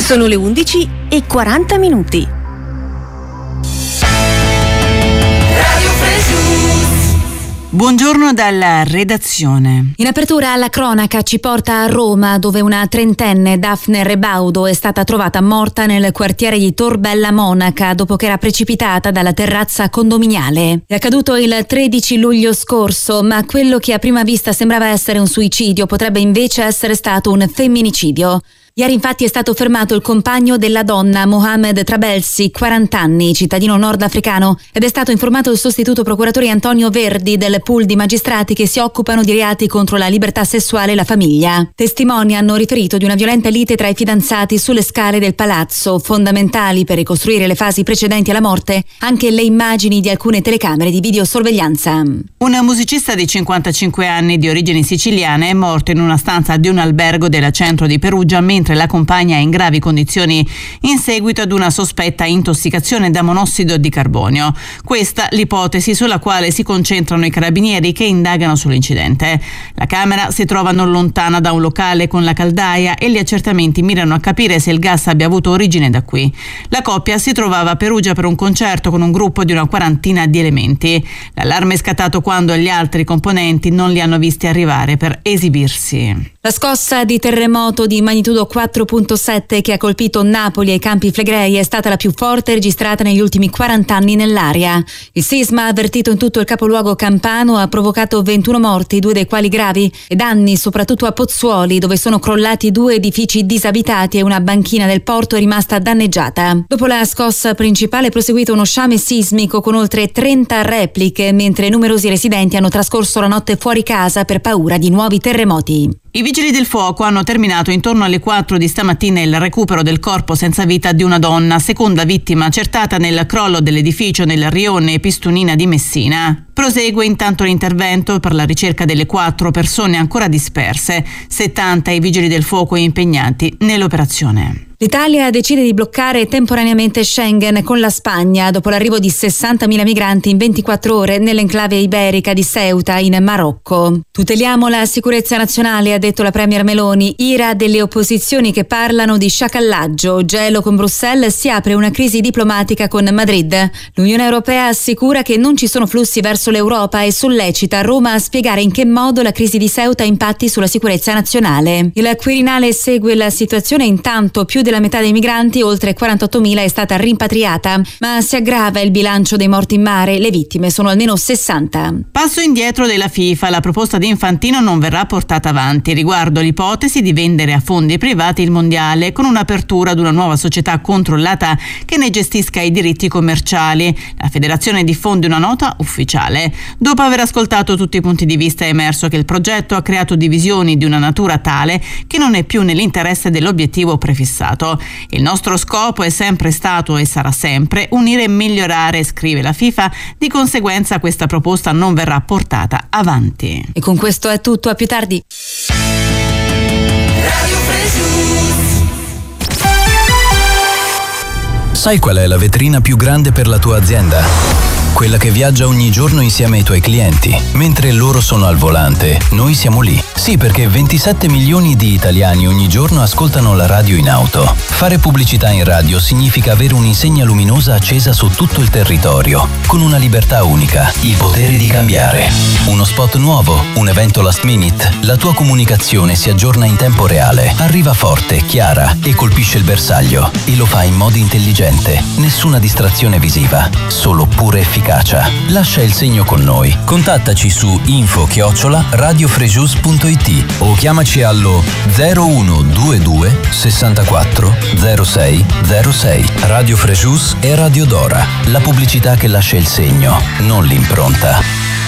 Sono le 11:40. Buongiorno dalla redazione. In apertura la cronaca ci porta a Roma, dove una trentenne, Daphne Rebaudo, è stata trovata morta nel quartiere di Tor Bella Monaca dopo che era precipitata dalla terrazza condominiale. È accaduto il 13 luglio scorso, ma quello che a prima vista sembrava essere un suicidio potrebbe invece essere stato un femminicidio. Ieri infatti è stato fermato il compagno della donna, Mohamed Trabelsi, 40 anni, cittadino nordafricano, ed è stato informato il sostituto procuratore Antonio Verdi del pool di magistrati che si occupano di reati contro la libertà sessuale e la famiglia. Testimoni hanno riferito di una violenta lite tra i fidanzati sulle scale del palazzo, fondamentali per ricostruire le fasi precedenti alla morte, anche le immagini di alcune telecamere di videosorveglianza. Un musicista di 55 anni di origini siciliane è morto in una stanza di un albergo del centro di Perugia mentre la compagna è in gravi condizioni in seguito ad una sospetta intossicazione da monossido di carbonio. Questa l'ipotesi sulla quale si concentrano i carabinieri che indagano sull'incidente. La camera si trova non lontana da un locale con la caldaia e gli accertamenti mirano a capire se il gas abbia avuto origine da qui. La coppia si trovava a Perugia per un concerto con un gruppo di una quarantina di elementi. L'allarme è scattato quando gli altri componenti non li hanno visti arrivare per esibirsi. La scossa di terremoto di magnitudo 4.7 che ha colpito Napoli e i Campi Flegrei è stata la più forte registrata negli ultimi 40 anni nell'area. Il sisma, avvertito in tutto il capoluogo campano, ha provocato 21 morti, 2 dei quali gravi, e danni soprattutto a Pozzuoli, dove sono crollati 2 edifici disabitati e una banchina del porto è rimasta danneggiata. Dopo la scossa principale è proseguito uno sciame sismico con oltre 30 repliche, mentre numerosi residenti hanno trascorso la notte fuori casa per paura di nuovi terremoti. I vigili del fuoco hanno terminato intorno alle 4 di stamattina il recupero del corpo senza vita di una donna, seconda vittima accertata nel crollo dell'edificio nel rione Pistunina di Messina. Prosegue intanto l'intervento per la ricerca delle 4 persone ancora disperse, 70 i vigili del fuoco impegnati nell'operazione. L'Italia decide di bloccare temporaneamente Schengen con la Spagna dopo l'arrivo di 60.000 migranti in 24 ore nell'enclave iberica di Ceuta in Marocco. Tuteliamo la sicurezza nazionale, ha detto la premier Meloni. Ira delle opposizioni che parlano di sciacallaggio. Gelo con Bruxelles, si apre una crisi diplomatica con Madrid. L'Unione Europea assicura che non ci sono flussi verso l'Europa e sollecita Roma a spiegare in che modo la crisi di Ceuta impatti sulla sicurezza nazionale. Il Quirinale segue la situazione, intanto più della metà dei migranti, oltre 48.000, è stata rimpatriata, ma si aggrava il bilancio dei morti in mare, le vittime sono almeno 60. Passo indietro della FIFA, la proposta di Infantino non verrà portata avanti riguardo l'ipotesi di vendere a fondi privati il mondiale con un'apertura ad una nuova società controllata che ne gestisca i diritti commerciali. La federazione diffonde una nota ufficiale. Dopo aver ascoltato tutti i punti di vista è emerso che il progetto ha creato divisioni di una natura tale che non è più nell'interesse dell'obiettivo prefissato. Il nostro scopo è sempre stato e sarà sempre unire e migliorare, scrive la FIFA. Di conseguenza questa proposta non verrà portata avanti. E con questo è tutto, a più tardi. Sai qual è la vetrina più grande per la tua azienda? Quella che viaggia ogni giorno insieme ai tuoi clienti. Mentre loro sono al volante, noi siamo lì. Sì, perché 27 milioni di italiani ogni giorno ascoltano la radio in auto. Fare pubblicità in radio significa avere un'insegna luminosa accesa su tutto il territorio, con una libertà unica, il potere di cambiare. Uno spot nuovo, un evento last minute, la tua comunicazione si aggiorna in tempo reale, arriva forte, chiara e colpisce il bersaglio. E lo fa in modo intelligente. Nessuna distrazione visiva, solo pura efficacia. Lascia il segno con noi. Contattaci su info@radiofrejus.it o chiamaci allo 0122 64 06 06. Radio Frejus e Radio Dora. La pubblicità che lascia il segno, non l'impronta.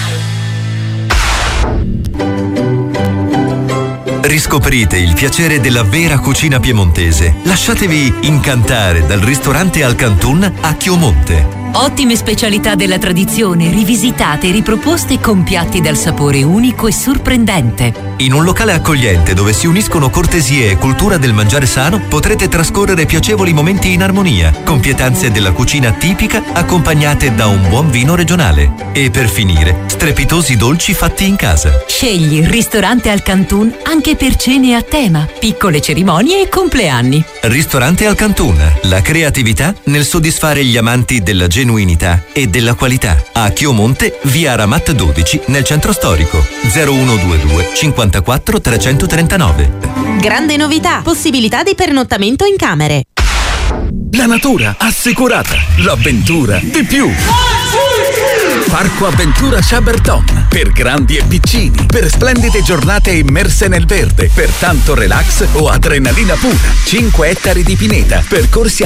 Riscoprite il piacere della vera cucina piemontese. Lasciatevi incantare dal ristorante Al Cantun a Chiomonte. Ottime specialità della tradizione, rivisitate e riproposte con piatti dal sapore unico e sorprendente. In un locale accogliente dove si uniscono cortesie e cultura del mangiare sano, potrete trascorrere piacevoli momenti in armonia, con pietanze della cucina tipica accompagnate da un buon vino regionale. E per finire, strepitosi dolci fatti in casa. Scegli il ristorante Al Cantun anche per cene a tema, piccole cerimonie e compleanni. Ristorante Al Cantun, la creatività nel soddisfare gli amanti della genuinità e della qualità. A Chiomonte, via Ramat 12, nel centro storico. 0122 54 339. Grande novità, possibilità di pernottamento in camere. La natura assicurata, l'avventura di più. Parco Avventura Chaberton, per grandi e piccini, per splendide giornate immerse nel verde, per tanto relax o adrenalina pura. 5 ettari di pineta, percorsi